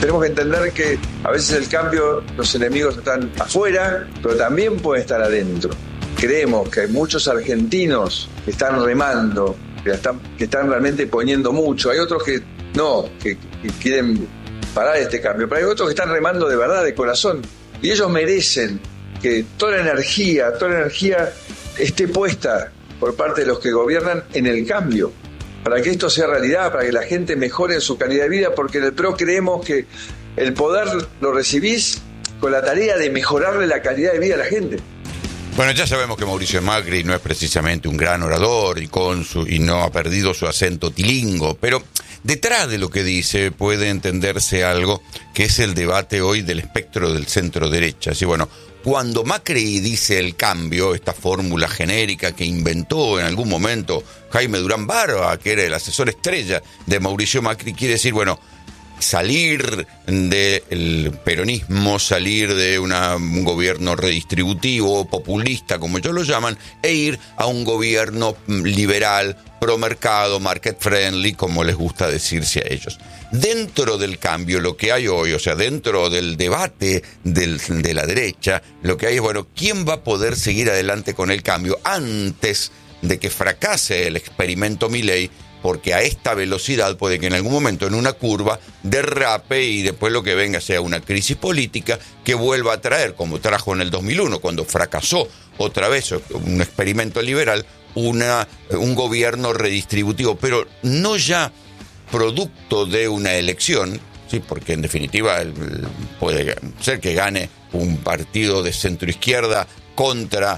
Tenemos que entender que a veces el cambio, los enemigos están afuera, pero también pueden estar adentro. Creemos que hay muchos argentinos que están remando, que están realmente poniendo mucho. Hay otros que no, que quieren parar este cambio, pero hay otros que están remando de verdad, de corazón. Y ellos merecen que toda la energía esté puesta por parte de los que gobiernan en el cambio, para que esto sea realidad, para que la gente mejore su calidad de vida, porque en el PRO creemos que el poder lo recibís con la tarea de mejorarle la calidad de vida a la gente. Bueno, ya sabemos que Mauricio Macri no es precisamente un gran orador y no ha perdido su acento tilingo, pero detrás de lo que dice puede entenderse algo que es el debate hoy del espectro del centro derecha. Así, bueno, cuando Macri dice el cambio, esta fórmula genérica que inventó en algún momento Jaime Durán Barba, que era el asesor estrella de Mauricio Macri, quiere decir, bueno, salir del peronismo, salir de un gobierno redistributivo, populista, como ellos lo llaman, e ir a un gobierno liberal, pro-mercado, market friendly, como les gusta decirse a ellos. Dentro del cambio, lo que hay hoy, o sea, dentro del debate de la derecha, lo que hay es, bueno, ¿quién va a poder seguir adelante con el cambio antes de que fracase el experimento Milei? Porque a esta velocidad puede que en algún momento en una curva derrape y después lo que venga sea una crisis política que vuelva a traer, como trajo en el 2001, cuando fracasó otra vez un experimento liberal, un gobierno redistributivo, pero no ya producto de una elección, sí, porque en definitiva puede ser que gane un partido de centroizquierda contra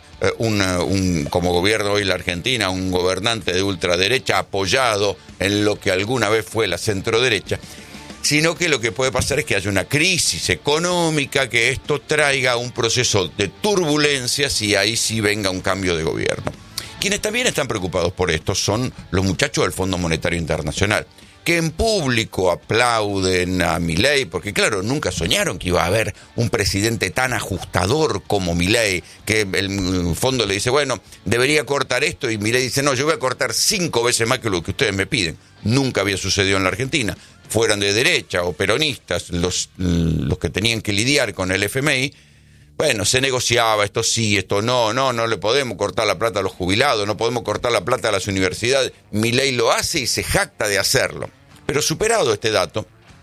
como gobierno hoy la Argentina, un gobernante de ultraderecha apoyado en lo que alguna vez fue la centroderecha, sino que lo que puede pasar es que haya una crisis económica, que esto traiga un proceso de turbulencias y ahí sí venga un cambio de gobierno. Quienes también están preocupados por esto son los muchachos del Fondo Monetario Internacional, que en público aplauden a Milei, porque claro, nunca soñaron que iba a haber un presidente tan ajustador como Milei, que el fondo le dice, bueno, debería cortar esto, y Milei dice, no, yo voy a cortar 5 veces más que lo que ustedes me piden. Nunca había sucedido en la Argentina. Fueran de derecha o peronistas los que tenían que lidiar con el FMI, bueno, se negociaba, esto sí, esto no le podemos cortar la plata a los jubilados, no podemos cortar la plata a las universidades. Milei lo hace y se jacta de hacerlo. Pero superado este dato,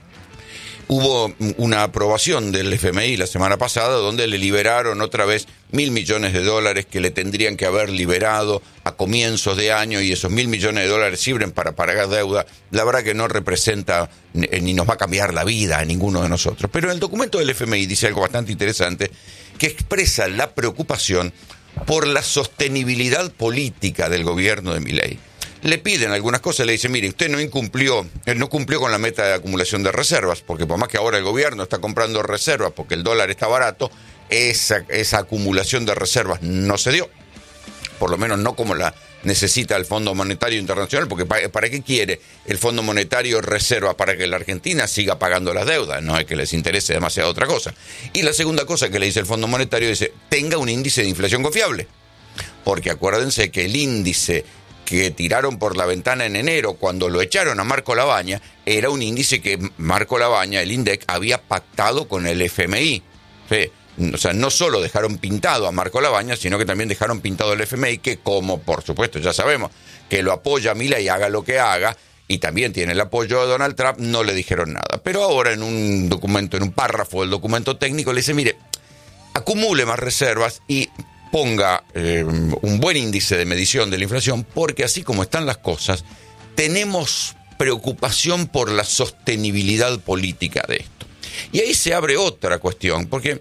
hubo una aprobación del FMI la semana pasada donde le liberaron otra vez $1.000 millones que le tendrían que haber liberado a comienzos de año, y esos $1.000 millones sirven para pagar deuda. La verdad que no representa ni nos va a cambiar la vida a ninguno de nosotros. Pero el documento del FMI dice algo bastante interesante, que expresa la preocupación por la sostenibilidad política del gobierno de Milei. Le piden algunas cosas, le dicen, mire, usted no cumplió con la meta de acumulación de reservas, porque por más que ahora el gobierno está comprando reservas porque el dólar está barato, esa acumulación de reservas no se dio, por lo menos no como la necesita el Fondo Monetario Internacional, porque ¿para qué quiere el Fondo Monetario reservas? Para que la Argentina siga pagando las deudas, no es que les interese demasiado otra cosa. Y la segunda cosa que le dice el Fondo Monetario dice, tenga un índice de inflación confiable, porque acuérdense que el índice que tiraron por la ventana en enero cuando lo echaron a Marco Labaña era un índice que Marco Labaña, el INDEC, había pactado con el FMI. Sí. O sea, no solo dejaron pintado a Marco Labaña, sino que también dejaron pintado al FMI, que como por supuesto ya sabemos que lo apoya a Milei, haga lo que haga, y también tiene el apoyo de Donald Trump, no le dijeron nada. Pero ahora en un documento, en un párrafo del documento técnico, le dice, mire, acumule más reservas y ponga un buen índice de medición de la inflación, porque así como están las cosas, tenemos preocupación por la sostenibilidad política de esto. Y ahí se abre otra cuestión, porque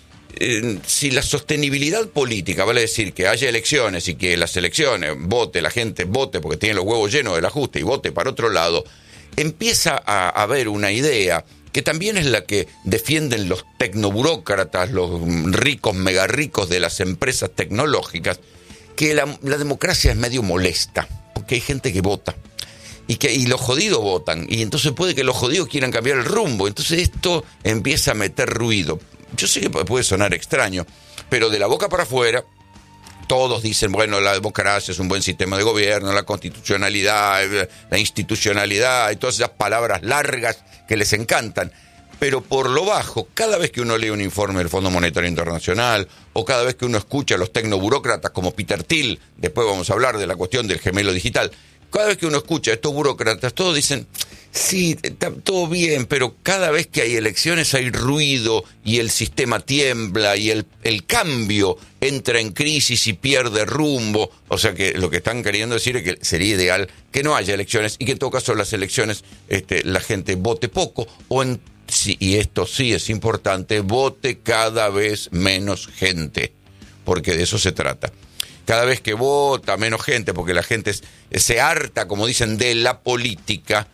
si la sostenibilidad política vale decir que haya elecciones y que las elecciones la gente vote porque tiene los huevos llenos del ajuste y vote para otro lado, empieza a haber una idea que también es la que defienden los tecnoburócratas, los ricos, mega ricos de las empresas tecnológicas, que la democracia es medio molesta, porque hay gente que vota. Y los jodidos votan, y entonces puede que los jodidos quieran cambiar el rumbo, entonces esto empieza a meter ruido. Yo sé que puede sonar extraño, pero de la boca para afuera todos dicen, bueno, la democracia es un buen sistema de gobierno, la constitucionalidad, la institucionalidad y todas esas palabras largas que les encantan. pero por lo bajo, cada vez que uno lee un informe del Fondo Monetario Internacional o cada vez que uno escucha a los tecnoburócratas como Peter Thiel, después vamos a hablar de la cuestión del gemelo digital, cada vez que uno escucha a estos burócratas, todos dicen, sí, está todo bien, pero cada vez que hay elecciones hay ruido y el sistema tiembla y el cambio entra en crisis y pierde rumbo. O sea que lo que están queriendo decir es que sería ideal que no haya elecciones y que en todo caso las elecciones la gente vote poco sí, y esto sí es importante, vote cada vez menos gente, porque de eso se trata. Cada vez que vota menos gente, porque la gente se harta, como dicen, de la política,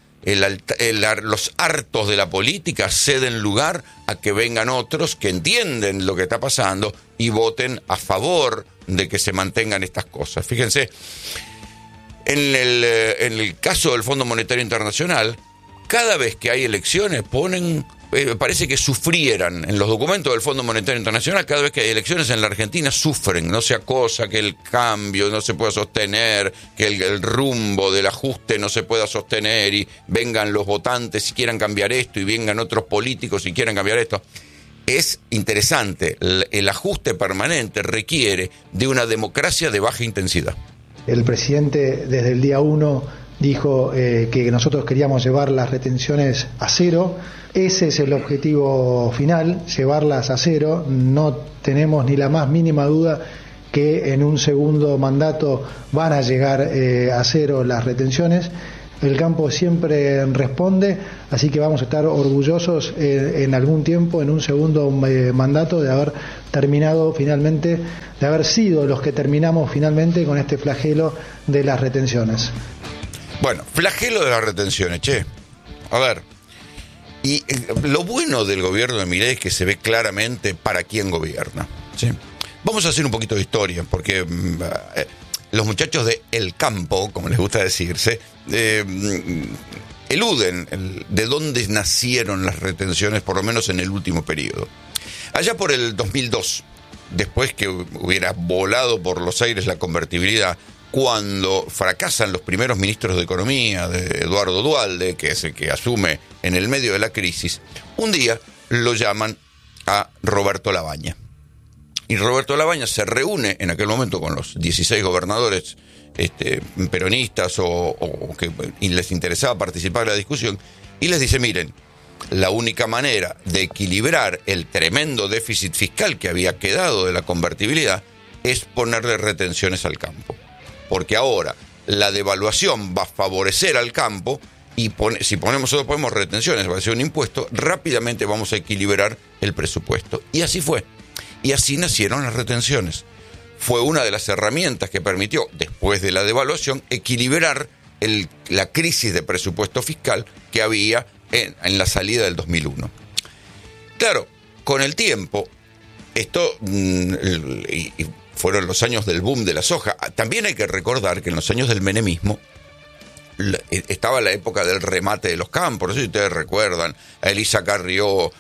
los hartos de la política ceden lugar a que vengan otros que entienden lo que está pasando y voten a favor de que se mantengan estas cosas. Fíjense, en el caso del Fondo Monetario Internacional, cada vez que hay elecciones ponen... parece que sufrieran en los documentos del Fondo Monetario Internacional, cada vez que hay elecciones en la Argentina sufren, no sea cosa que el cambio no se pueda sostener, que el rumbo del ajuste no se pueda sostener y vengan los votantes y quieran cambiar esto y vengan otros políticos y quieran cambiar esto. Es interesante, el ajuste permanente requiere de una democracia de baja intensidad. El presidente desde el día 1 dijo que nosotros queríamos llevar las retenciones a cero. Ese es el objetivo final, llevarlas a cero. No tenemos ni la más mínima duda que en un segundo mandato van a llegar a cero las retenciones. El campo siempre responde, así que vamos a estar orgullosos en algún tiempo, en un segundo mandato, de haber terminado finalmente, de haber sido los que terminamos finalmente con este flagelo de las retenciones. Bueno, flagelo de las retenciones, che. A ver, y lo bueno del gobierno de Milei es que se ve claramente para quién gobierna, ¿sí? Vamos a hacer un poquito de historia, porque los muchachos de El Campo, como les gusta decirse, eluden de dónde nacieron las retenciones, por lo menos en el último periodo. Allá por el 2002, después que hubiera volado por los aires la convertibilidad, cuando fracasan los primeros ministros de Economía, de Eduardo Duhalde, que es el que asume en el medio de la crisis, un día lo llaman a Roberto Labaña. Y Roberto Labaña se reúne en aquel momento con los 16 gobernadores peronistas y les interesaba participar en la discusión, y les dice, miren, la única manera de equilibrar el tremendo déficit fiscal que había quedado de la convertibilidad es ponerle retenciones al campo. Porque ahora la devaluación va a favorecer al campo y si ponemos retenciones, va a ser un impuesto, rápidamente vamos a equilibrar el presupuesto. Y así fue. Y así nacieron las retenciones. Fue una de las herramientas que permitió, después de la devaluación, equilibrar la crisis de presupuesto fiscal que había en la salida del 2001. Claro, con el tiempo, esto... fueron los años del boom de la soja. También hay que recordar que en los años del menemismo estaba la época del remate de los campos. No sé si ustedes recuerdan a Elisa Carrió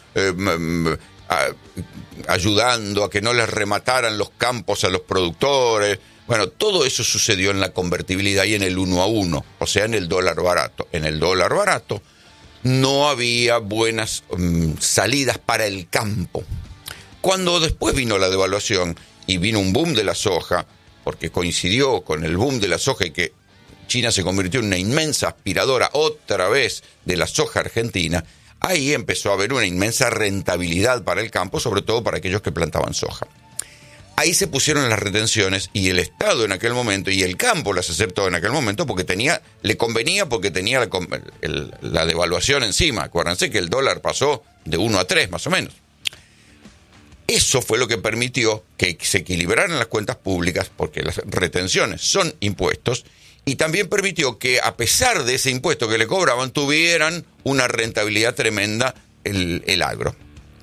ayudando a que no les remataran los campos a los productores. Bueno, todo eso sucedió en la convertibilidad y en el 1 a 1, o sea, en el dólar barato. En el dólar barato no había buenas salidas para el campo. Cuando después vino la devaluación y vino un boom de la soja, porque coincidió con el boom de la soja y que China se convirtió en una inmensa aspiradora otra vez de la soja argentina, ahí empezó a haber una inmensa rentabilidad para el campo, sobre todo para aquellos que plantaban soja. Ahí se pusieron las retenciones y el Estado en aquel momento, y el campo las aceptó en aquel momento porque le convenía porque tenía la devaluación encima. Acuérdense que el dólar pasó de 1 a 3 más o menos. Eso fue lo que permitió que se equilibraran las cuentas públicas, porque las retenciones son impuestos, y también permitió que, a pesar de ese impuesto que le cobraban, tuvieran una rentabilidad tremenda el agro.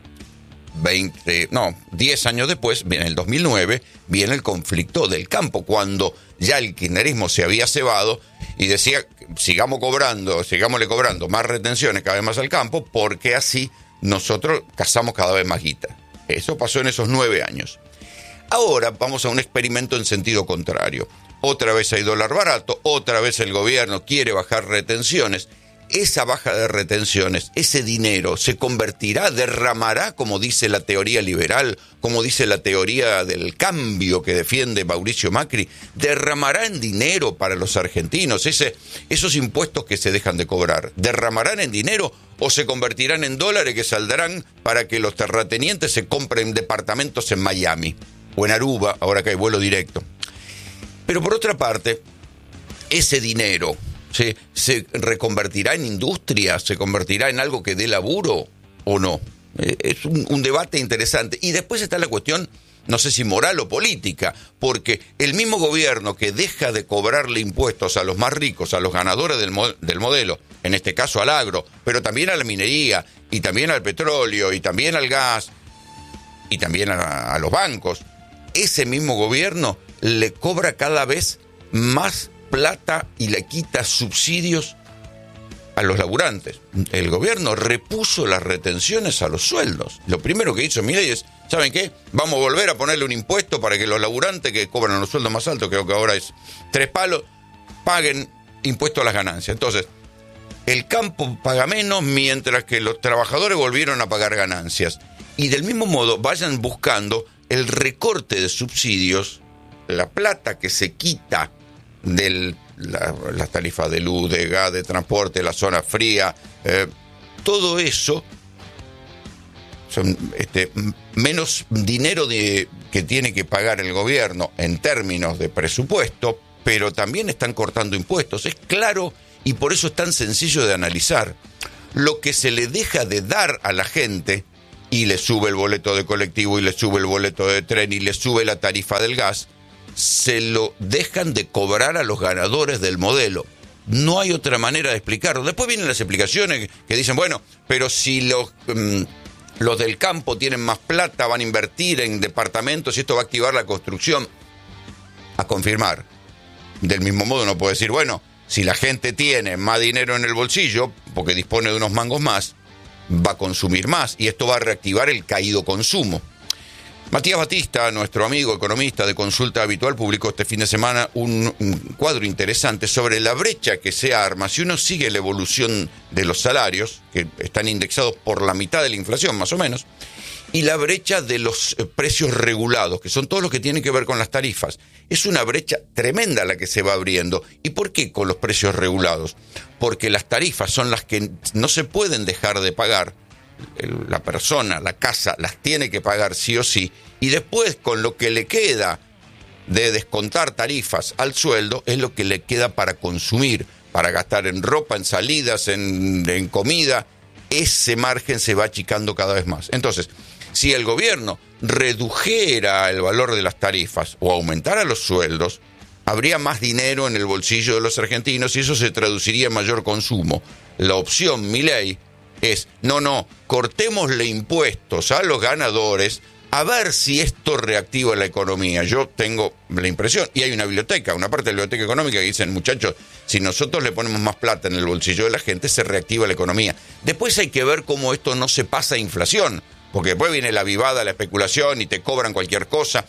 10 años después, en el 2009, viene el conflicto del campo, cuando ya el kirchnerismo se había cebado y decía, sigámosle cobrando más retenciones cada vez más al campo, porque así nosotros cazamos cada vez más guita. Eso pasó en esos 9 años. Ahora vamos a un experimento en sentido contrario. Otra vez hay dólar barato, otra vez el gobierno quiere bajar retenciones, esa baja de retenciones, ese dinero se convertirá, derramará, como dice la teoría liberal, como dice la teoría del cambio que defiende Mauricio Macri, derramará en dinero para los argentinos, esos impuestos que se dejan de cobrar, derramarán en dinero o se convertirán en dólares que saldrán para que los terratenientes se compren departamentos en Miami o en Aruba, ahora que hay vuelo directo. Pero por otra parte, ese dinero ¿se reconvertirá en industria? ¿Se convertirá en algo que dé laburo o no? Es un debate interesante. Y después está la cuestión, no sé si moral o política, porque el mismo gobierno que deja de cobrarle impuestos a los más ricos, a los ganadores del modelo, en este caso al agro, pero también a la minería, y también al petróleo, y también al gas, y también a los bancos, ese mismo gobierno le cobra cada vez más plata y le quita subsidios a los laburantes. El gobierno repuso las retenciones a los sueldos. Lo primero que hizo Milei es, ¿saben qué? Vamos a volver a ponerle un impuesto para que los laburantes que cobran los sueldos más altos, creo que ahora es 3 palos, paguen impuesto a las ganancias. Entonces, el campo paga menos mientras que los trabajadores volvieron a pagar ganancias. Y del mismo modo vayan buscando el recorte de subsidios, la plata que se quita de las tarifas de luz, de gas, de transporte, la zona fría, todo eso son menos dinero que tiene que pagar el gobierno en términos de presupuesto, pero también están cortando impuestos. Es claro, y por eso es tan sencillo de analizar. Lo que se le deja de dar a la gente, y le sube el boleto de colectivo, y le sube el boleto de tren, y le sube la tarifa del gas, se lo dejan de cobrar a los ganadores del modelo. No hay otra manera de explicarlo. Después vienen las explicaciones que dicen, bueno, pero si los del campo tienen más plata, van a invertir en departamentos y esto va a activar la construcción. A confirmar. Del mismo modo uno puede decir, bueno, si la gente tiene más dinero en el bolsillo, porque dispone de unos mangos más, va a consumir más y esto va a reactivar el caído consumo. Matías Batista, nuestro amigo economista de Consulta Habitual, publicó este fin de semana un cuadro interesante sobre la brecha que se arma si uno sigue la evolución de los salarios, que están indexados por la mitad de la inflación más o menos, y la brecha de los precios regulados, que son todos los que tienen que ver con las tarifas. Es una brecha tremenda la que se va abriendo. ¿Y por qué con los precios regulados? Porque las tarifas son las que no se pueden dejar de pagar. La persona, la casa, las tiene que pagar sí o sí, y después con lo que le queda de descontar tarifas al sueldo es lo que le queda para consumir, para gastar en ropa, en salidas, en comida. Ese margen se va achicando cada vez más. Entonces, si el gobierno redujera el valor de las tarifas o aumentara los sueldos, habría más dinero en el bolsillo de los argentinos y eso se traduciría en mayor consumo. La opción Milei es, no, cortémosle impuestos a los ganadores a ver si esto reactiva la economía. Yo tengo la impresión, y hay una biblioteca, una parte de la biblioteca económica que dicen, muchachos, si nosotros le ponemos más plata en el bolsillo de la gente, se reactiva la economía. Después hay que ver cómo esto no se pasa a inflación, porque después viene la avivada, la especulación, y te cobran cualquier cosa,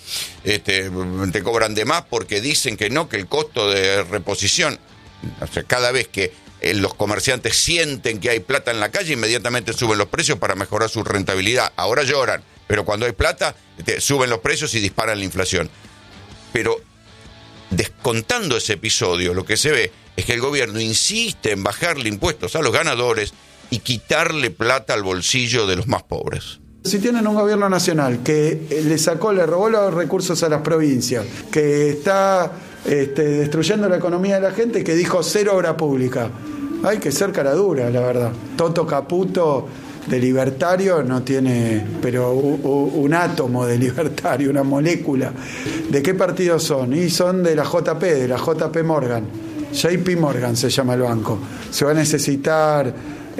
te cobran de más porque dicen que no, que el costo de reposición, o sea, cada vez que los comerciantes sienten que hay plata en la calle, inmediatamente suben los precios para mejorar su rentabilidad. Ahora lloran, pero cuando hay plata, suben los precios y disparan la inflación. Pero descontando ese episodio, lo que se ve es que el gobierno insiste en bajarle impuestos a los ganadores y quitarle plata al bolsillo de los más pobres. Si tienen un gobierno nacional que le robó los recursos a las provincias, que está destruyendo la economía de la gente, que dijo 0 obra pública, hay que ser cara dura, la verdad. Toto Caputo de libertario no tiene, pero un átomo de libertario, una molécula. ¿De qué partido son? Y son de la JP Morgan. JP Morgan se llama el banco. Se va a necesitar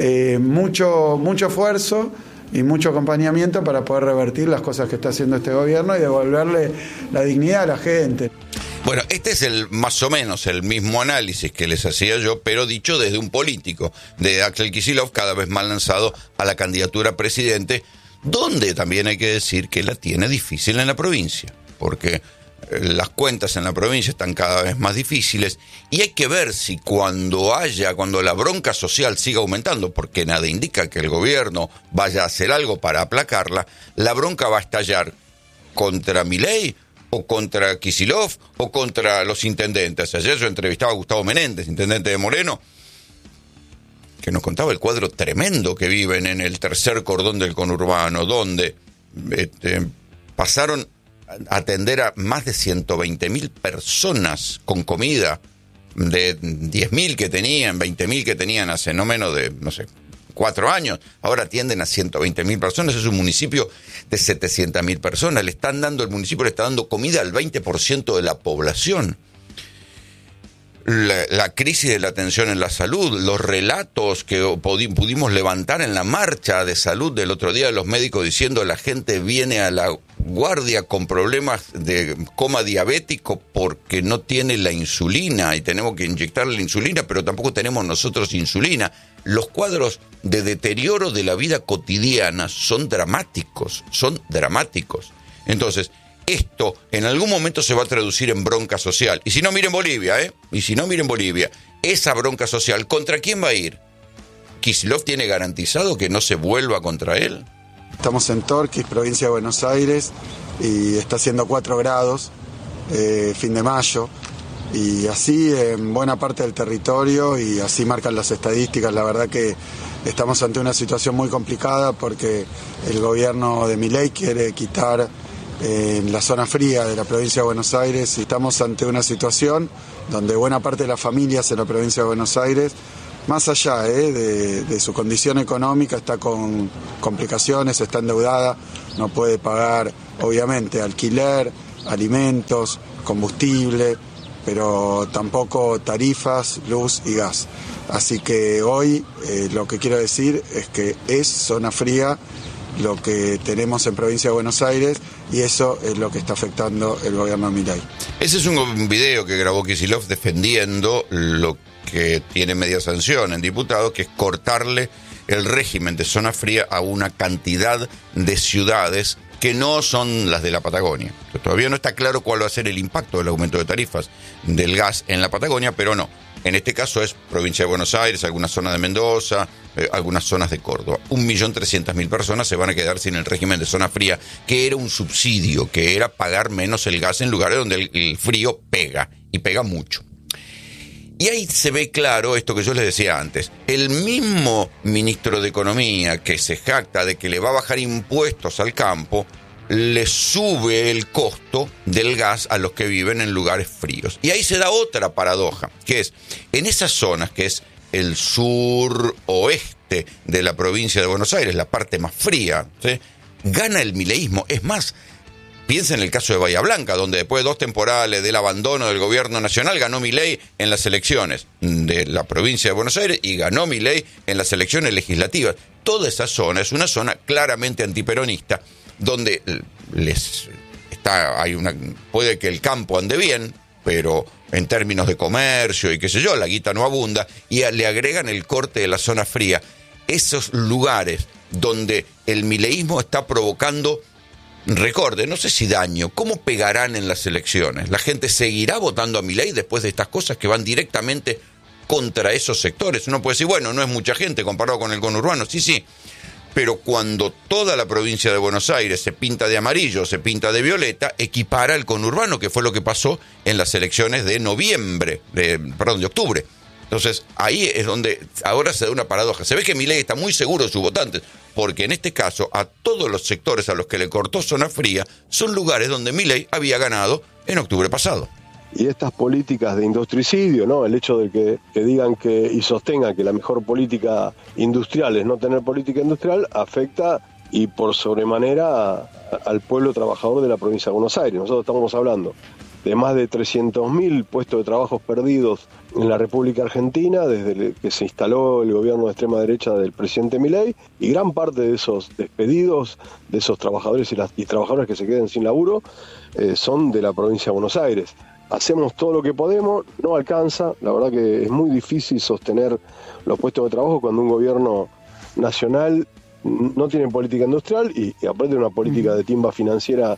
mucho esfuerzo y mucho acompañamiento para poder revertir las cosas que está haciendo este gobierno y devolverle la dignidad a la gente. Bueno, este es más o menos el mismo análisis que les hacía yo, pero dicho desde un político, de Axel Kicillof, cada vez más lanzado a la candidatura a presidente, donde también hay que decir que la tiene difícil en la provincia, porque las cuentas en la provincia están cada vez más difíciles y hay que ver si cuando la bronca social siga aumentando, porque nada indica que el gobierno vaya a hacer algo para aplacarla, la bronca va a estallar contra Milei o contra Kicillof o contra los intendentes. Ayer yo entrevistaba a Gustavo Menéndez, intendente de Moreno, que nos contaba el cuadro tremendo que viven en el tercer cordón del conurbano, donde pasaron a atender a más de 120.000 personas con comida, de 10.000 que tenían, 20.000 que tenían hace no menos de, 4 años, ahora atienden a 120.000 personas. Es un municipio de 700.000 personas. El municipio le está dando comida al 20% de la población. La crisis de la atención en la salud, los relatos que pudimos levantar en la marcha de salud del otro día de los médicos diciendo la gente viene a la guardia con problemas de coma diabético porque no tiene la insulina y tenemos que inyectarle la insulina, pero tampoco tenemos nosotros insulina. Los cuadros de deterioro de la vida cotidiana son dramáticos. Entonces, esto en algún momento se va a traducir en bronca social. Y si no, miren Bolivia, esa bronca social, ¿contra quién va a ir? ¿Kicillof tiene garantizado que no se vuelva contra él? Estamos en Torquís, provincia de Buenos Aires, y está haciendo 4 grados, fin de mayo, y así en buena parte del territorio, y así marcan las estadísticas. La verdad que estamos ante una situación muy complicada porque el gobierno de Milei quiere quitar en la zona fría de la provincia de Buenos Aires, y estamos ante una situación donde buena parte de las familias en la provincia de Buenos Aires, más allá de su condición económica, está con complicaciones, está endeudada, no puede pagar obviamente alquiler, alimentos, combustible, pero tampoco tarifas, luz y gas. Así que hoy lo que quiero decir es que es zona fría lo que tenemos en provincia de Buenos Aires, y eso es lo que está afectando el gobierno de Milei. Ese es un video que grabó Kicillof defendiendo lo que tiene media sanción en diputados, que es cortarle el régimen de zona fría a una cantidad de ciudades que no son las de la Patagonia. Todavía no está claro cuál va a ser el impacto del aumento de tarifas del gas en la Patagonia, pero no. En este caso es provincia de Buenos Aires, algunas zonas de Mendoza, algunas zonas de Córdoba. 1.300.000 personas se van a quedar sin el régimen de zona fría, que era un subsidio, que era pagar menos el gas en lugares donde el frío pega, y pega mucho. Y ahí se ve claro esto que yo les decía antes. El mismo ministro de Economía, que se jacta de que le va a bajar impuestos al campo, le sube el costo del gas a los que viven en lugares fríos. Y ahí se da otra paradoja, que es, en esas zonas, que es el sur oeste de la provincia de Buenos Aires, la parte más fría, ¿sí?, gana el mileísmo. Es más, piensa en el caso de Bahía Blanca, donde después de 2 temporales del abandono del gobierno nacional, ganó Milei en las elecciones de la provincia de Buenos Aires y ganó Milei en las elecciones legislativas. Toda esa zona es una zona claramente antiperonista, donde puede que el campo ande bien, pero en términos de comercio y qué sé yo, la guita no abunda, y le agregan el corte de la zona fría. Esos lugares donde el mileísmo está provocando, no sé si daño, ¿cómo pegarán en las elecciones? ¿La gente seguirá votando a Milei después de estas cosas que van directamente contra esos sectores? Uno puede decir, bueno, no es mucha gente comparado con el conurbano, sí, pero cuando toda la provincia de Buenos Aires se pinta de amarillo, se pinta de violeta, equipara el conurbano, que fue lo que pasó en las elecciones de octubre. Entonces, ahí es donde ahora se da una paradoja. Se ve que Milei está muy seguro de sus votantes, porque en este caso, a todos los sectores a los que le cortó zona fría, son lugares donde Milei había ganado en octubre pasado. Y estas políticas de industricidio, ¿no? El hecho de que digan y sostengan que la mejor política industrial es no tener política industrial, afecta y por sobremanera al pueblo trabajador de la provincia de Buenos Aires. Nosotros estamos hablando de más de 300.000 puestos de trabajo perdidos en la República Argentina desde que se instaló el gobierno de extrema derecha del presidente Milei, y gran parte de esos despedidos, de esos trabajadores y trabajadoras que se queden sin laburo, son de la provincia de Buenos Aires. Hacemos todo lo que podemos, no alcanza, la verdad que es muy difícil sostener los puestos de trabajo cuando un gobierno nacional no tiene política industrial y aparte de una política de timba financiera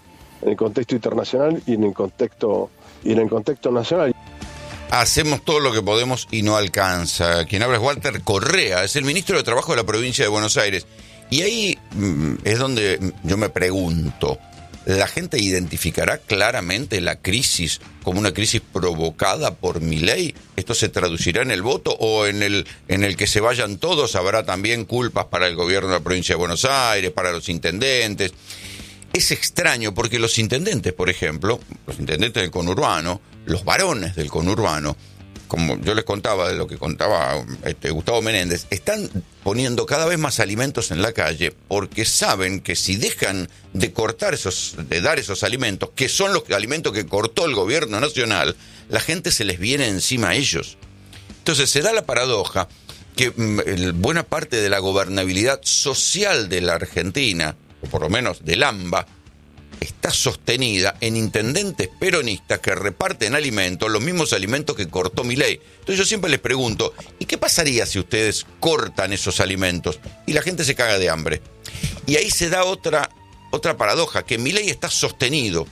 en el contexto internacional y en el contexto nacional. Hacemos todo lo que podemos y no alcanza. Quien habla es Walter Correa, es el ministro de Trabajo de la provincia de Buenos Aires. Y ahí es donde yo me pregunto, ¿la gente identificará claramente la crisis como una crisis provocada por Milei? ¿Esto se traducirá en el voto o en el que se vayan todos? ¿Habrá también culpas para el gobierno de la provincia de Buenos Aires, para los intendentes? Es extraño porque los intendentes, por ejemplo, los intendentes del conurbano, los varones del conurbano, como yo les contaba de lo que contaba Gustavo Menéndez, están poniendo cada vez más alimentos en la calle porque saben que si dejan de dar esos alimentos, que son los alimentos que cortó el gobierno nacional, la gente se les viene encima a ellos. Entonces se da la paradoja que buena parte de la gobernabilidad social de la Argentina, o por lo menos del AMBA, está sostenida en intendentes peronistas que reparten alimentos, los mismos alimentos que cortó Milei. Entonces yo siempre les pregunto, ¿y qué pasaría si ustedes cortan esos alimentos y la gente se caga de hambre? Y ahí se da otra paradoja, que Milei está sostenido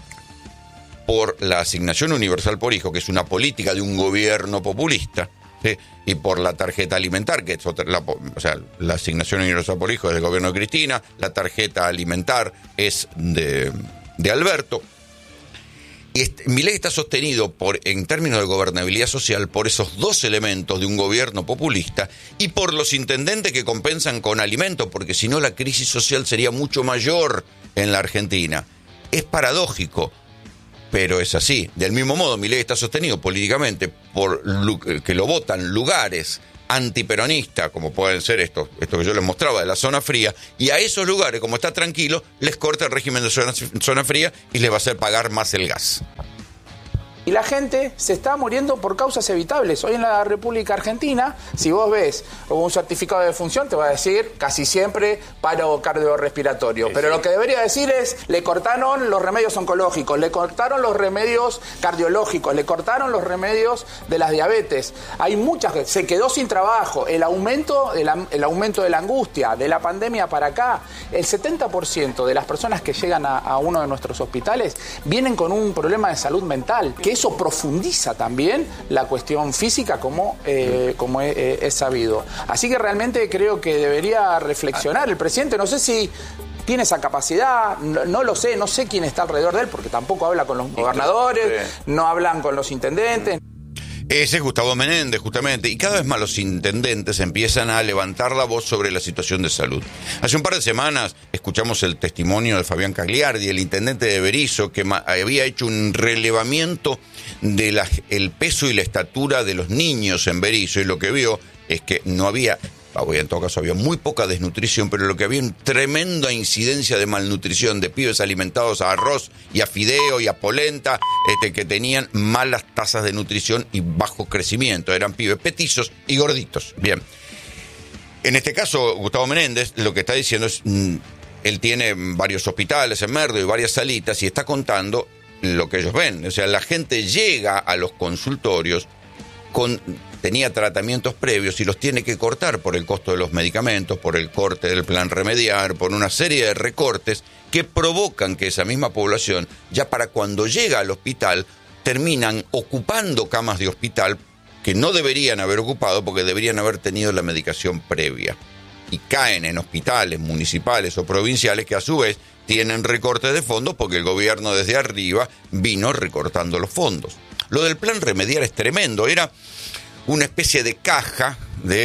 por la asignación universal por hijo, que es una política de un gobierno populista, ¿sí? Y por la tarjeta alimentar, que es la asignación universal por hijo es del gobierno de Cristina, la tarjeta alimentar es de Alberto. Y Milei está sostenido en términos de gobernabilidad social por esos dos elementos de un gobierno populista y por los intendentes que compensan con alimentos, porque si no la crisis social sería mucho mayor en la Argentina. Es paradójico, pero es así. Del mismo modo, Milei está sostenido políticamente por que lo votan lugares antiperonistas, como pueden ser esto que yo les mostraba de la zona fría, y a esos lugares, como está tranquilo, les corta el régimen de zona fría y les va a hacer pagar más el gas. Y la gente se está muriendo por causas evitables. Hoy en la República Argentina, si vos ves un certificado de defunción, te va a decir casi siempre paro cardiorrespiratorio. Pero lo que debería decir es, le cortaron los remedios oncológicos, le cortaron los remedios cardiológicos, le cortaron los remedios de las diabetes. Hay muchas que se quedó sin trabajo. El aumento de la angustia, de la pandemia para acá, el 70% de las personas que llegan a uno de nuestros hospitales vienen con un problema de salud mental, que eso profundiza también la cuestión física como es sabido. Así que realmente creo que debería reflexionar el presidente. No sé si tiene esa capacidad, no lo sé, no sé quién está alrededor de él, porque tampoco habla con los gobernadores, no hablan con los intendentes. Ese es Gustavo Menéndez, justamente, y cada vez más los intendentes empiezan a levantar la voz sobre la situación de salud. Hace un par de semanas escuchamos el testimonio de Fabián Cagliardi, el intendente de Berisso, que había hecho un relevamiento de el peso y la estatura de los niños en Berisso, y lo que vio es que no había... en todo caso había muy poca desnutrición, pero lo que había una tremenda incidencia de malnutrición, de pibes alimentados a arroz y a fideo y a polenta, que tenían malas tasas de nutrición y bajo crecimiento. Eran pibes petizos y gorditos. Bien. En este caso, Gustavo Menéndez lo que está diciendo es, él tiene varios hospitales en Merlo y varias salitas y está contando lo que ellos ven. O sea, la gente llega a los consultorios tenía tratamientos previos y los tiene que cortar por el costo de los medicamentos, por el corte del plan remediar, por una serie de recortes que provocan que esa misma población, ya para cuando llega al hospital, terminan ocupando camas de hospital que no deberían haber ocupado porque deberían haber tenido la medicación previa. Y caen en hospitales municipales o provinciales que a su vez tienen recortes de fondos porque el gobierno desde arriba vino recortando los fondos. Lo del plan remediar es tremendo, era una especie de caja,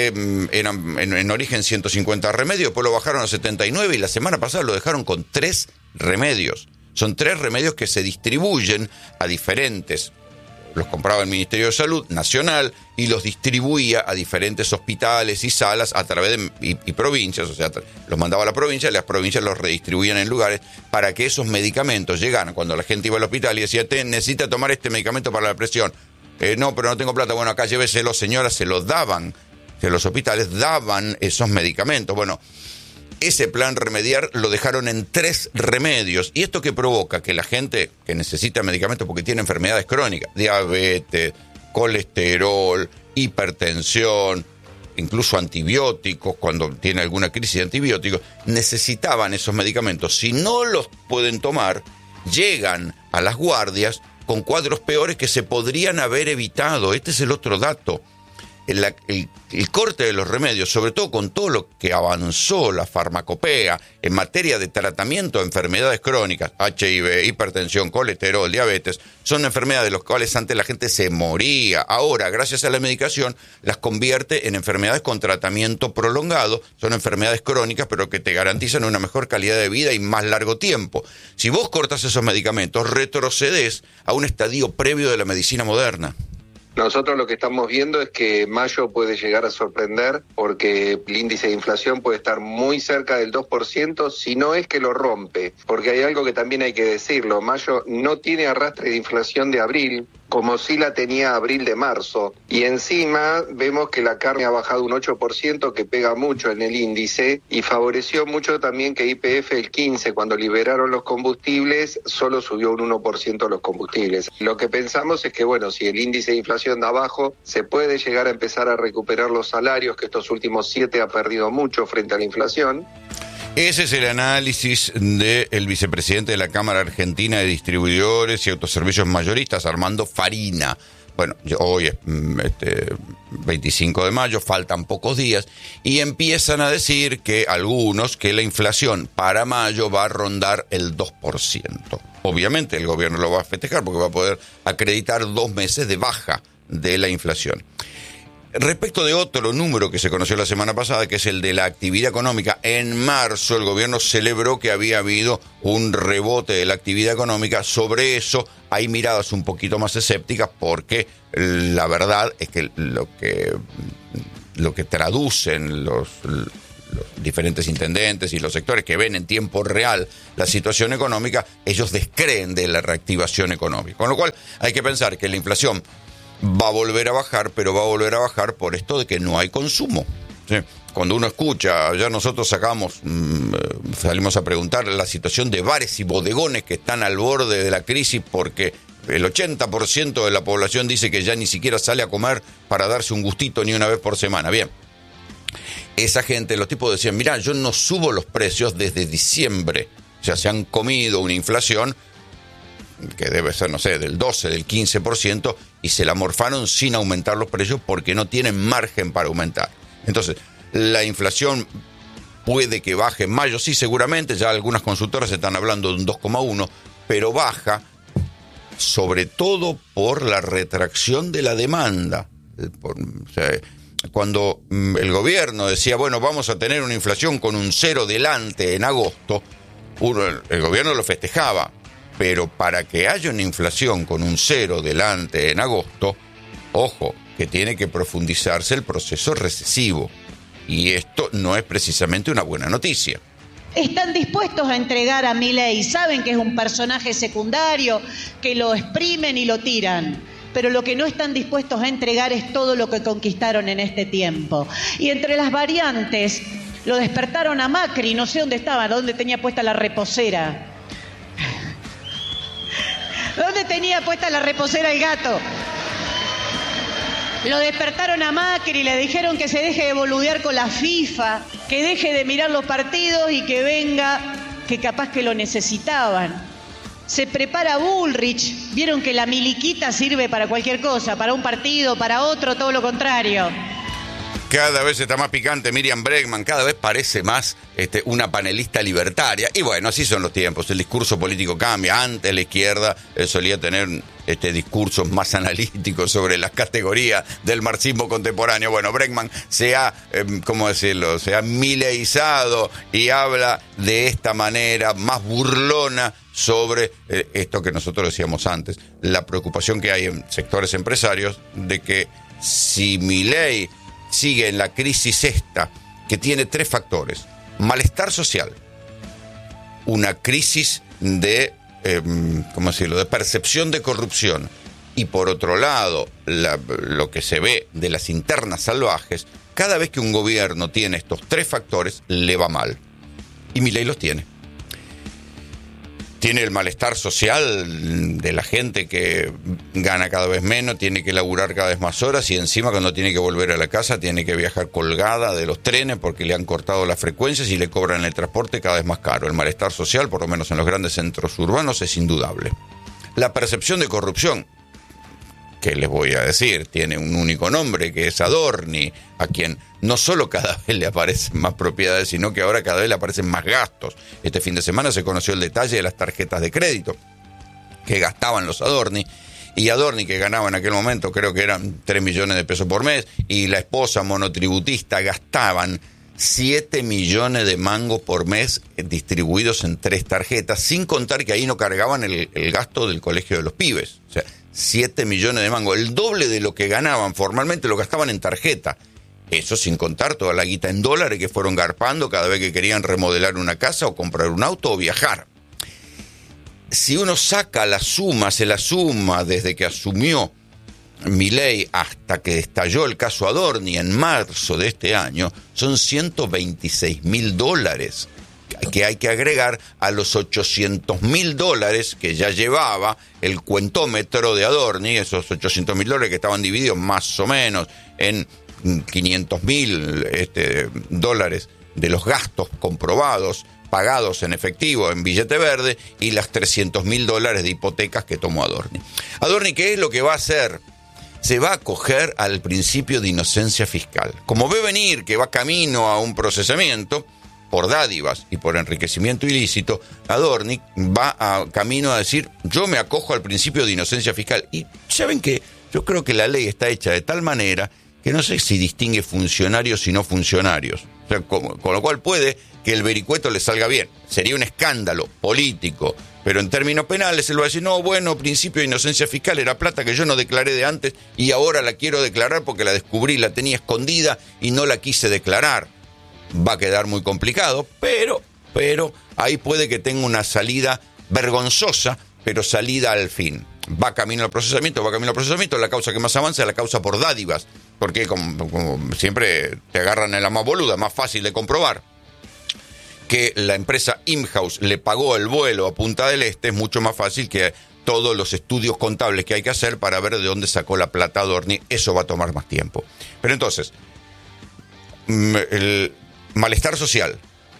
eran en origen 150 remedios, después lo bajaron a 79 y la semana pasada lo dejaron con 3 remedios. Son 3 remedios que se distribuyen a diferentes, los compraba el Ministerio de Salud Nacional y los distribuía a diferentes hospitales y salas a través de y provincias, o sea, los mandaba a la provincia y las provincias los redistribuían en lugares para que esos medicamentos llegaran. Cuando la gente iba al hospital y decía, necesita tomar este medicamento para la presión, no, pero no tengo plata, bueno, acá lléveselo, señora, se los daban, que los hospitales daban esos medicamentos. Bueno, ese plan remediar lo dejaron en 3 remedios. ¿Y esto qué provoca? Que la gente que necesita medicamentos porque tiene enfermedades crónicas, diabetes, colesterol, hipertensión, incluso antibióticos, cuando tiene alguna crisis de antibióticos, necesitaban esos medicamentos. Si no los pueden tomar, llegan a las guardias con cuadros peores que se podrían haber evitado. Este es el otro dato. El corte de los remedios, sobre todo con todo lo que avanzó la farmacopea en materia de tratamiento de enfermedades crónicas, HIV, hipertensión, colesterol, diabetes, son enfermedades de las cuales antes la gente se moría. Ahora, gracias a la medicación, las convierte en enfermedades con tratamiento prolongado. Son enfermedades crónicas, pero que te garantizan una mejor calidad de vida y más largo tiempo. Si vos cortas esos medicamentos, retrocedes a un estadio previo de la medicina moderna. Nosotros lo que estamos viendo es que mayo puede llegar a sorprender porque el índice de inflación puede estar muy cerca del 2%, si no es que lo rompe. Porque hay algo que también hay que decirlo, mayo no tiene arrastre de inflación de abril, como sí la tenía abril de marzo. Y encima vemos que la carne ha bajado un 8%, que pega mucho en el índice, y favoreció mucho también que YPF el 15, cuando liberaron los combustibles, solo subió un 1% los combustibles. Lo que pensamos es que, bueno, si el índice de inflación de abajo, se puede llegar a empezar a recuperar los salarios, que estos últimos 7 ha perdido mucho frente a la inflación. Ese es el análisis del vicepresidente de la Cámara Argentina de Distribuidores y Autoservicios Mayoristas, Armando Farina. Bueno, hoy es 25 de mayo, faltan pocos días, y empiezan a decir que algunos que la inflación para mayo va a rondar el 2%. Obviamente el gobierno lo va a festejar porque va a poder acreditar 2 meses de baja de la inflación. Respecto de otro número que se conoció la semana pasada, que es el de la actividad económica, en marzo el gobierno celebró que había habido un rebote de la actividad económica. Sobre eso hay miradas un poquito más escépticas porque la verdad es que lo que traducen los diferentes intendentes y los sectores que ven en tiempo real la situación económica, ellos descreen de la reactivación económica. Con lo cual hay que pensar que la inflación va a volver a bajar, pero va a volver a bajar por esto de que no hay consumo. ¿Sí? Cuando uno escucha, ya nosotros salimos a preguntar la situación de bares y bodegones que están al borde de la crisis porque el 80% de la población dice que ya ni siquiera sale a comer para darse un gustito ni una vez por semana. Bien, esa gente, los tipos decían, mirá, yo no subo los precios desde diciembre. O sea, se han comido una inflación que debe ser, no sé, del 12, del 15%, y se la morfaron sin aumentar los precios porque no tienen margen para aumentar. Entonces, la inflación puede que baje en mayo, sí, seguramente, ya algunas consultoras están hablando de un 2,1, pero baja sobre todo por la retracción de la demanda. O sea, cuando el gobierno decía, bueno, vamos a tener una inflación con un 0 delante en agosto, el gobierno lo festejaba. Pero para que haya una inflación con un 0 delante en agosto, ojo, que tiene que profundizarse el proceso recesivo. Y esto no es precisamente una buena noticia. Están dispuestos a entregar a Milei, saben que es un personaje secundario, que lo exprimen y lo tiran. Pero lo que no están dispuestos a entregar es todo lo que conquistaron en este tiempo. Y entre las variantes, lo despertaron a Macri, no sé dónde estaba, dónde tenía puesta la reposera. ¿Dónde tenía puesta la reposera el gato? Lo despertaron a Macri, le dijeron que se deje de boludear con la FIFA, que deje de mirar los partidos y que venga, que capaz que lo necesitaban. Se prepara Bullrich, vieron que la miliquita sirve para cualquier cosa, para un partido, para otro, todo lo contrario. Cada vez está más picante Miriam Bregman, cada vez parece más una panelista libertaria. Y bueno, así son los tiempos, el discurso político cambia. Antes la izquierda solía tener discursos más analíticos sobre las categorías del marxismo contemporáneo. Bueno, Bregman se ha mileizado y habla de esta manera más burlona sobre esto que nosotros decíamos antes, la preocupación que hay en sectores empresarios de que si Milei sigue en la crisis esta, que tiene 3 factores: malestar social, una crisis de percepción de corrupción, y por otro lado, lo que se ve de las internas salvajes. Cada vez que un gobierno tiene estos 3 factores, le va mal. Y Milei los tiene. tiene el malestar social de la gente que gana cada vez menos, tiene que laburar cada vez más horas y encima cuando tiene que volver a la casa tiene que viajar colgada de los trenes porque le han cortado las frecuencias y le cobran el transporte cada vez más caro. El malestar social, por lo menos en los grandes centros urbanos, es indudable. La percepción de corrupción, que les voy a decir, tiene un único nombre, que es Adorni, a quien no solo cada vez le aparecen más propiedades, sino que ahora cada vez le aparecen más gastos. Este fin de semana se conoció el detalle de las tarjetas de crédito que gastaban los Adorni, y Adorni, que ganaba en aquel momento, creo que eran 3 millones de pesos por mes, y la esposa monotributista gastaban 7 millones de mangos por mes distribuidos en 3 tarjetas, sin contar que ahí no cargaban el gasto del colegio de los pibes. O sea, 7 millones de mangos, el doble de lo que ganaban formalmente lo gastaban en tarjeta. Eso sin contar toda la guita en dólares que fueron garpando cada vez que querían remodelar una casa o comprar un auto o viajar. Si uno saca la suma, se la suma desde que asumió Milei hasta que estalló el caso Adorni en marzo de este año, son $126.000 que hay que agregar a los $800.000 que ya llevaba el cuentómetro de Adorni, esos $800.000 que estaban divididos más o menos en $500.000 de los gastos comprobados, pagados en efectivo, en billete verde, y las $300.000 de hipotecas que tomó Adorni. Adorni, ¿qué es lo que va a hacer? Se va a acoger al principio de inocencia fiscal. Como ve venir que va camino a un procesamiento por dádivas y por enriquecimiento ilícito, Adorni va camino a decir, yo me acojo al principio de inocencia fiscal. Y ¿saben qué? Yo creo que la ley está hecha de tal manera que no sé si distingue funcionarios y no funcionarios. O sea, con lo cual puede que el vericueto le salga bien. Sería un escándalo político, pero en términos penales él va a decir, no, bueno, principio de inocencia fiscal era plata que yo no declaré de antes y ahora la quiero declarar porque la descubrí, la tenía escondida y no la quise declarar. Va a quedar muy complicado, pero ahí puede que tenga una salida vergonzosa, pero salida al fin. Va camino al procesamiento, la causa que más avanza es la causa por dádivas, porque como siempre te agarran en la más boluda, más fácil de comprobar que la empresa Imhouse le pagó el vuelo a Punta del Este, es mucho más fácil que todos los estudios contables que hay que hacer para ver de dónde sacó la plata Adorni. Eso va a tomar más tiempo. Pero entonces, el malestar social,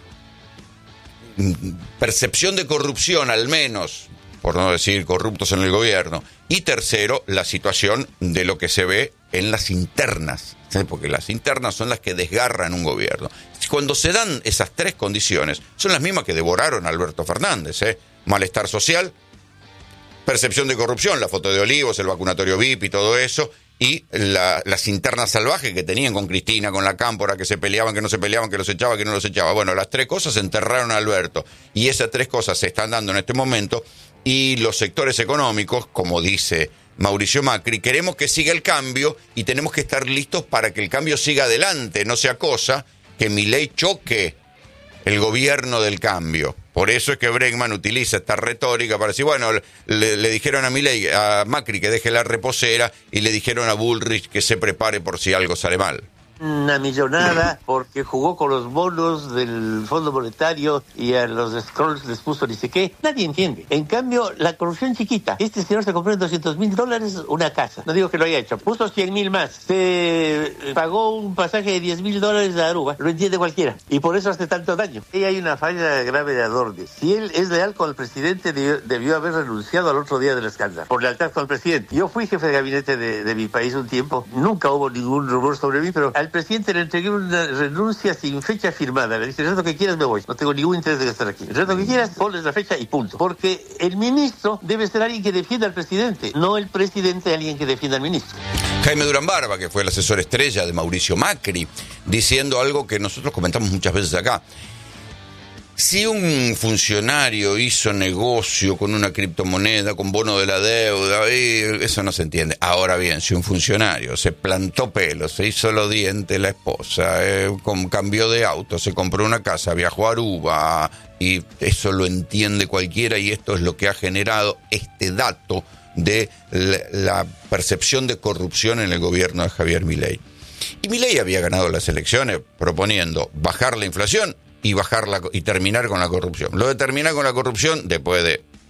percepción de corrupción al menos, por no decir corruptos en el gobierno, y tercero, la situación de lo que se ve en las internas, ¿sí? Porque las internas son las que desgarran un gobierno. Cuando se dan esas 3 condiciones, son las mismas que devoraron a Alberto Fernández, malestar social, percepción de corrupción, la foto de Olivos, el vacunatorio VIP y todo eso, y las internas salvajes que tenían con Cristina, con la Cámpora, que se peleaban, que no se peleaban, que los echaba, que no los echaba. Bueno, las 3 cosas enterraron a Alberto, y esas 3 cosas se están dando en este momento, y los sectores económicos, como dice Mauricio Macri, queremos que siga el cambio y tenemos que estar listos para que el cambio siga adelante, no sea cosa que Milei choque el gobierno del cambio. Por eso es que Bregman utiliza esta retórica para decir, bueno, le dijeron a Milei, a Macri que deje la reposera, y le dijeron a Bullrich que se prepare por si algo sale mal. Una millonada porque jugó con los bonos del Fondo Monetario y a los Scrolls les puso ni sé qué. Nadie entiende. En cambio, la corrupción chiquita. Este señor se compró en $200.000 una casa. No digo que lo haya hecho. Puso 100.000 más. Se pagó un pasaje de $10.000 a Aruba. Lo entiende cualquiera. Y por eso hace tanto daño. Y hay una falla grave de Adorni. Si él es leal con el presidente, debió haber renunciado al otro día del escándalo. Por lealtad con el presidente. Yo fui jefe de gabinete de mi país un tiempo. Nunca hubo ningún rumor sobre mí, pero al presidente le entregué una renuncia sin fecha firmada. Le dije, el resto que quieras me voy. No tengo ningún interés de estar aquí. El resto que quieras, ponles la fecha y punto. Porque el ministro debe ser alguien que defienda al presidente, no el presidente alguien que defienda al ministro. Jaime Durán Barba, que fue el asesor estrella de Mauricio Macri, diciendo algo que nosotros comentamos muchas veces acá. Si un funcionario hizo negocio con una criptomoneda, con bono de la deuda, eso no se entiende. Ahora bien, si un funcionario se plantó pelo, se hizo los dientes la esposa, cambió de auto, se compró una casa, viajó a Aruba, y eso lo entiende cualquiera, y esto es lo que ha generado este dato de la percepción de corrupción en el gobierno de Javier Milei. Y Milei había ganado las elecciones proponiendo bajar la inflación y terminar con la corrupción. Lo de terminar con la corrupción, después de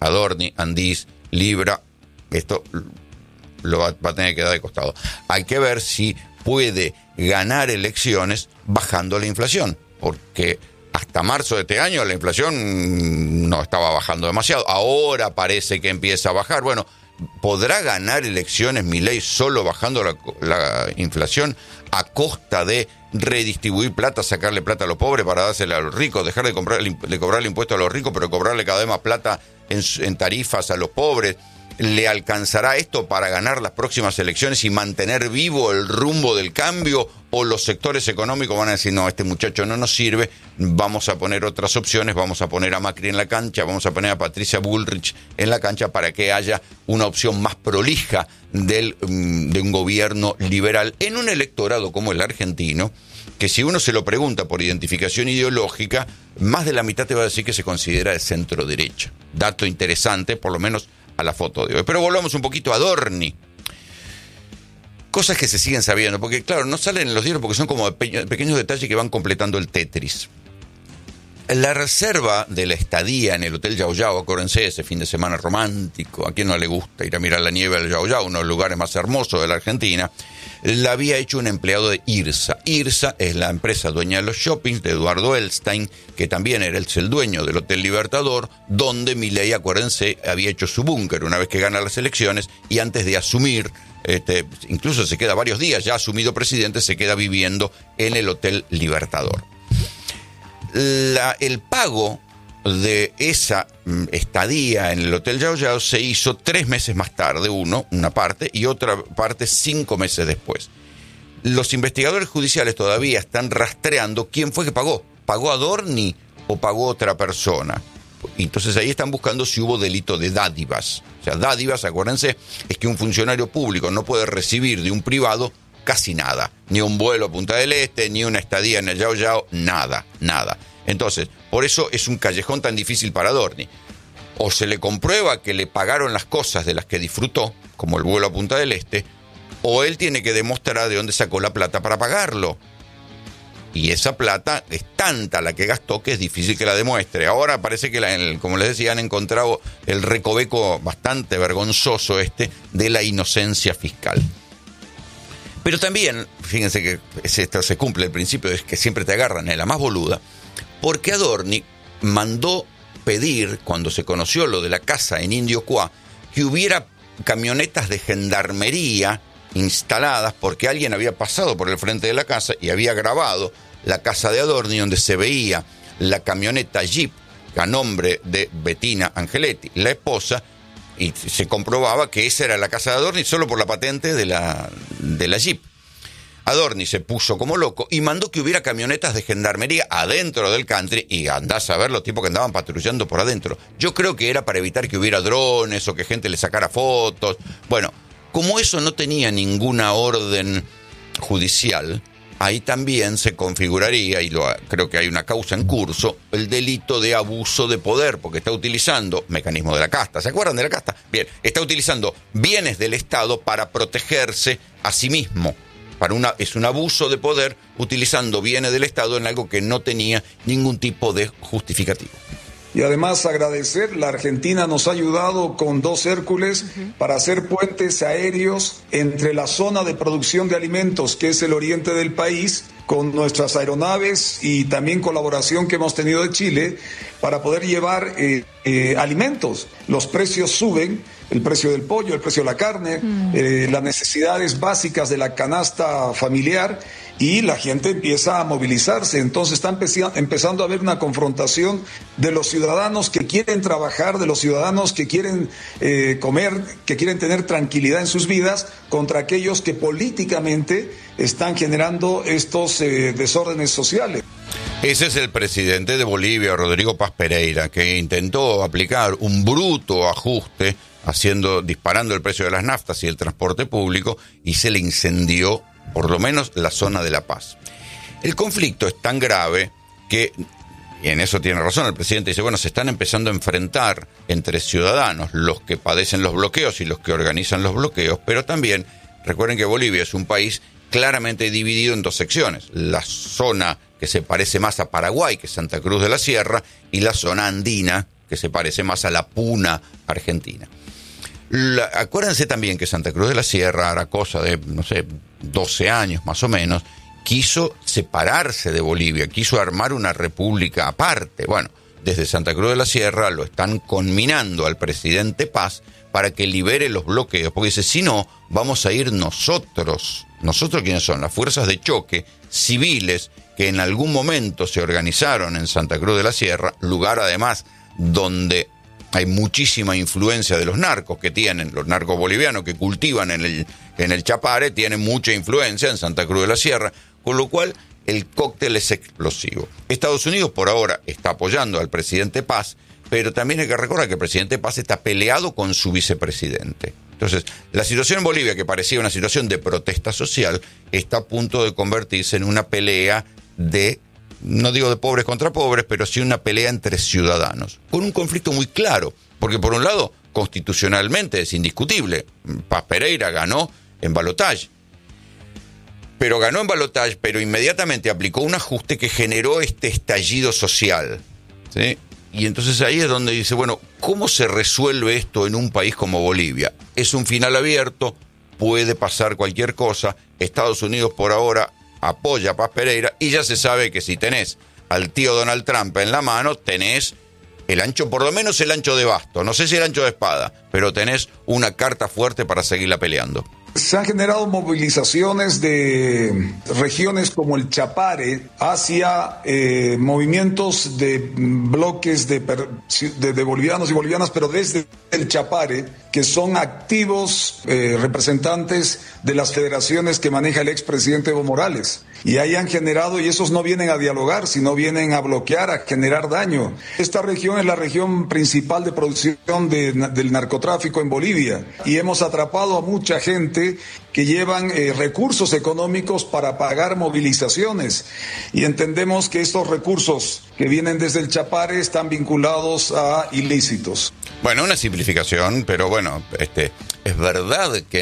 Adorni, Andís, Libra, esto lo va a tener que dar de costado. Hay que ver si puede ganar elecciones bajando la inflación, porque hasta marzo de este año la inflación no estaba bajando demasiado. Ahora parece que empieza a bajar. Bueno, ¿podrá ganar elecciones Milei solo bajando la inflación a costa de redistribuir plata, sacarle plata a los pobres para dársela a los ricos, dejar de cobrarle impuestos a los ricos, pero cobrarle cada vez más plata en tarifas a los pobres? ¿Le alcanzará esto para ganar las próximas elecciones y mantener vivo el rumbo del cambio? ¿O los sectores económicos van a decir, no, este muchacho no nos sirve, vamos a poner otras opciones, vamos a poner a Macri en la cancha, vamos a poner a Patricia Bullrich en la cancha para que haya una opción más prolija de un gobierno liberal en un electorado como el argentino, que si uno se lo pregunta por identificación ideológica, más de la mitad te va a decir que se considera de centro derecha? Dato interesante, por lo menos a la foto de hoy. Pero volvamos un poquito a Adorni. Cosas que se siguen sabiendo, porque claro, no salen en los diarios porque son como pequeños detalles que van completando el Tetris. La reserva de la estadía en el Hotel Yao Yao, acuérdense, ese fin de semana romántico, a quien no le gusta ir a mirar la nieve al Yao Yao, uno de los lugares más hermosos de la Argentina, la había hecho un empleado de IRSA. IRSA es la empresa dueña de los shoppings de Eduardo Elstein, que también era el dueño del Hotel Libertador, donde Milei, acuérdense, había hecho su búnker una vez que gana las elecciones y antes de asumir, incluso se queda varios días, ya asumido presidente, se queda viviendo en el Hotel Libertador. El pago de esa estadía en el Hotel Yao Yao se hizo 3 meses más tarde, una parte, y otra parte 5 meses después. Los investigadores judiciales todavía están rastreando quién fue que pagó. ¿Pagó Adorni o pagó otra persona? Entonces ahí están buscando si hubo delito de dádivas. O sea, dádivas, acuérdense, es que un funcionario público no puede recibir de un privado casi nada. Ni un vuelo a Punta del Este, ni una estadía en el Yao Yao, nada. Entonces, por eso es un callejón tan difícil para Adorni. O se le comprueba que le pagaron las cosas de las que disfrutó, como el vuelo a Punta del Este, o él tiene que demostrar de dónde sacó la plata para pagarlo. Y esa plata es tanta la que gastó que es difícil que la demuestre. Ahora parece que, como les decía, han encontrado el recoveco bastante vergonzoso de la inocencia fiscal. Pero también, fíjense que esto se cumple el principio, es que siempre te agarran en la más boluda, porque Adorni mandó pedir, cuando se conoció lo de la casa en Indio Cuá, que hubiera camionetas de gendarmería instaladas porque alguien había pasado por el frente de la casa y había grabado la casa de Adorni, donde se veía la camioneta Jeep a nombre de Bettina Angeletti, la esposa, y se comprobaba que esa era la casa de Adorni solo por la patente de la Jeep. Adorni se puso como loco y mandó que hubiera camionetas de gendarmería adentro del country, y andás a ver los tipos que andaban patrullando por adentro. Yo creo que era para evitar que hubiera drones o que gente le sacara fotos. Bueno, como eso no tenía ninguna orden judicial, ahí también se configuraría, y creo que hay una causa en curso, el delito de abuso de poder, porque está utilizando mecanismo de la casta. ¿Se acuerdan de la casta? Bien, está utilizando bienes del Estado para protegerse a sí mismo. Es un abuso de poder utilizando bienes del Estado en algo que no tenía ningún tipo de justificativo. Y además agradecer, la Argentina nos ha ayudado con 2 Hércules para hacer puentes aéreos entre la zona de producción de alimentos, que es el oriente del país, con nuestras aeronaves, y también colaboración que hemos tenido de Chile para poder llevar alimentos. Los precios suben, el precio del pollo, el precio de la carne, las necesidades básicas de la canasta familiar, y la gente empieza a movilizarse. Entonces está empezando a haber una confrontación de los ciudadanos que quieren trabajar, de los ciudadanos que quieren comer, que quieren tener tranquilidad en sus vidas, contra aquellos que políticamente están generando estos desórdenes sociales. Ese es el presidente de Bolivia, Rodrigo Paz Pereira, que intentó aplicar un bruto ajuste disparando el precio de las naftas y el transporte público, y se le incendió por lo menos la zona de La Paz. El conflicto es tan grave que, y en eso tiene razón el presidente, dice, bueno, se están empezando a enfrentar entre ciudadanos, los que padecen los bloqueos y los que organizan los bloqueos, pero también recuerden que Bolivia es un país claramente dividido en 2 secciones: la zona que se parece más a Paraguay, que es Santa Cruz de la Sierra, y la zona andina, que se parece más a la puna argentina. Acuérdense también que Santa Cruz de la Sierra, hará cosa de, 12 años más o menos, quiso separarse de Bolivia, quiso armar una república aparte. Bueno, desde Santa Cruz de la Sierra lo están conminando al presidente Paz para que libere los bloqueos, porque dice, si no, vamos a ir nosotros. ¿Nosotros quiénes son? Las fuerzas de choque civiles que en algún momento se organizaron en Santa Cruz de la Sierra, lugar además donde hay muchísima influencia de los narcos que tienen, los narcos bolivianos que cultivan en el Chapare, tienen mucha influencia en Santa Cruz de la Sierra, con lo cual el cóctel es explosivo. Estados Unidos por ahora está apoyando al presidente Paz, pero también hay que recordar que el presidente Paz está peleado con su vicepresidente. Entonces, la situación en Bolivia, que parecía una situación de protesta social, está a punto de convertirse en una pelea de, no digo de pobres contra pobres, pero sí una pelea entre ciudadanos, con un conflicto muy claro, porque por un lado, constitucionalmente es indiscutible, Paz Pereira ganó en balotaje, pero inmediatamente aplicó un ajuste que generó este estallido social, ¿sí? Y entonces ahí es donde dice, bueno, ¿cómo se resuelve esto en un país como Bolivia? Es un final abierto, puede pasar cualquier cosa, Estados Unidos por ahora apoya a Paz Pereira y ya se sabe que si tenés al tío Donald Trump en la mano, tenés el ancho, por lo menos el ancho de basto, no sé si el ancho de espada, pero tenés una carta fuerte para seguirla peleando. Se han generado movilizaciones de regiones como el Chapare hacia movimientos de bloques de bolivianos y bolivianas, pero desde el Chapare, que son activos representantes de las federaciones que maneja el expresidente Evo Morales. Y ahí han generado, y esos no vienen a dialogar, sino vienen a bloquear, a generar daño. Esta región es la región principal de producción del narcotráfico en Bolivia. Y hemos atrapado a mucha gente que llevan recursos económicos para pagar movilizaciones. Y entendemos que estos recursos que vienen desde el Chapare están vinculados a ilícitos. Bueno, una simplificación, pero bueno, es verdad que